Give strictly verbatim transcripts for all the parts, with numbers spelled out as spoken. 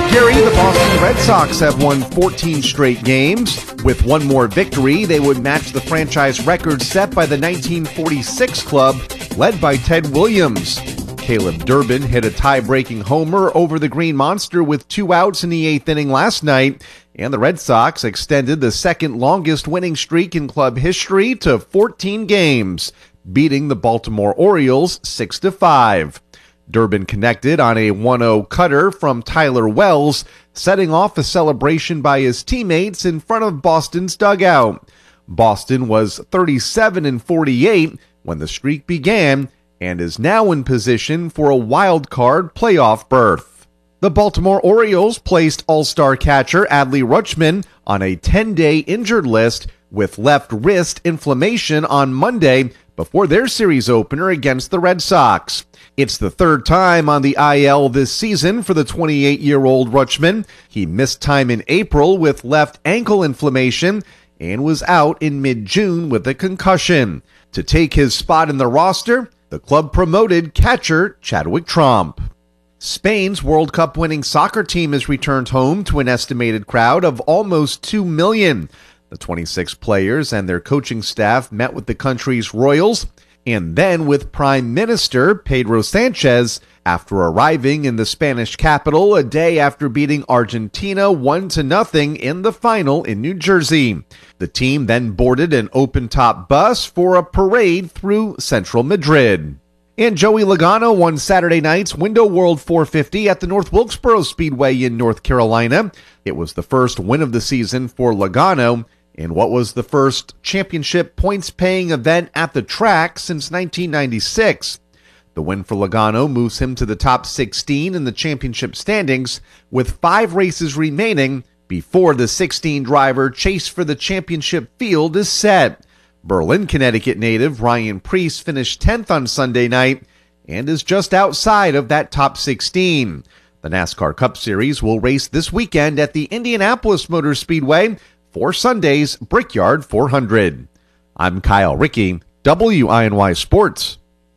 Jerry, the Boston Red Sox have won fourteen straight games. With one more victory, they would match the franchise record set by the nineteen forty-six club, led by Ted Williams. Caleb Durbin hit a tie-breaking homer over the Green Monster with two outs in the eighth inning last night, and the Red Sox extended the second longest winning streak in club history to fourteen games, beating the Baltimore Orioles six to five. Durbin connected on a one oh cutter from Tyler Wells, setting off a celebration by his teammates in front of Boston's dugout. Boston was thirty-seven and forty-eight when the streak began and is now in position for a wild card playoff berth. The Baltimore Orioles placed all-star catcher Adley Rutschman on a ten-day injured list with left wrist inflammation on Monday before their series opener against the Red Sox. It's the third time on the I L this season for the twenty-eight-year-old Rutschman. He missed time in April with left ankle inflammation and was out in mid-June with a concussion. To take his spot in the roster, the club promoted catcher Chadwick Tromp. Spain's World Cup winning soccer team has returned home to an estimated crowd of almost two million. The twenty-six players and their coaching staff met with the country's royals and then with Prime Minister Pedro Sanchez after arriving in the Spanish capital a day after beating Argentina one to nothing in the final in New Jersey. The team then boarded an open-top bus for a parade through central Madrid. And Joey Logano won Saturday night's Window World four fifty at the North Wilkesboro Speedway in North Carolina. It was the first win of the season for Logano in what was the first championship points-paying event at the track since nineteen ninety-six. The win for Logano moves him to the top sixteen in the championship standings, with five races remaining before the sixteen-driver chase for the championship field is set. Berlin, Connecticut native Ryan Preece finished tenth on Sunday night and is just outside of that top sixteen. The NASCAR Cup Series will race this weekend at the Indianapolis Motor Speedway for Sunday's Brickyard four hundred. I'm Kyle Rickey, W I N Y Sports.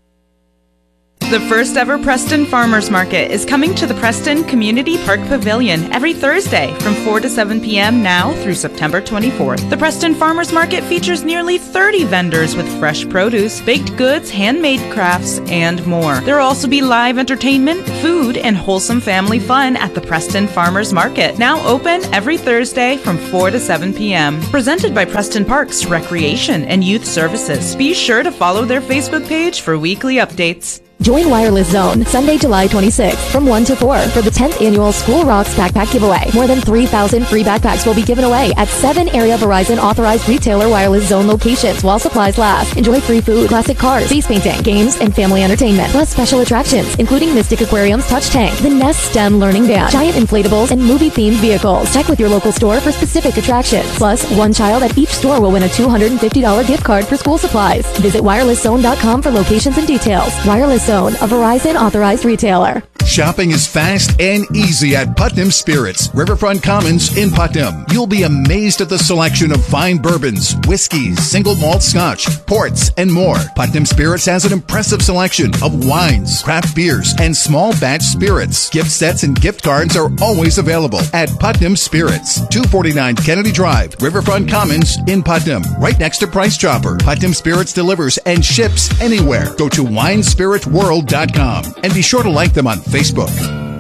The first ever Preston Farmers Market is coming to the Preston Community Park Pavilion every Thursday from four to seven p.m. now through September twenty-fourth. The Preston Farmers Market features nearly thirty vendors with fresh produce, baked goods, handmade crafts, and more. There will also be live entertainment, food, and wholesome family fun at the Preston Farmers Market, now open every Thursday from four to seven p.m. Presented by Preston Parks, Recreation, and Youth Services. Be sure to follow their Facebook page for weekly updates. Join Wireless Zone Sunday, July twenty-sixth from one to four for the tenth annual School Rocks Backpack Giveaway. More than three thousand free backpacks will be given away at seven area Verizon authorized retailer Wireless Zone locations while supplies last. Enjoy free food, classic cars, face painting, games, and family entertainment, plus special attractions, including Mystic Aquarium's Touch Tank, the Nest STEM Learning Band, giant inflatables, and movie-themed vehicles. Check with your local store for specific attractions. Plus, one child at each store will win a two hundred fifty dollars gift card for school supplies. Visit wireless zone dot com for locations and details. Wireless Zone, a Verizon authorized retailer. Shopping is fast and easy at Putnam Spirits, Riverfront Commons in Putnam. You'll be amazed at the selection of fine bourbons, whiskeys, single malt scotch, ports, and more. Putnam Spirits has an impressive selection of wines, craft beers, and small batch spirits. Gift sets and gift cards are always available at Putnam Spirits, two forty-nine Kennedy Drive, Riverfront Commons in Putnam, right next to Price Chopper. Putnam Spirits delivers and ships anywhere. Go to wine spirit world dot com and be sure to like them on Facebook.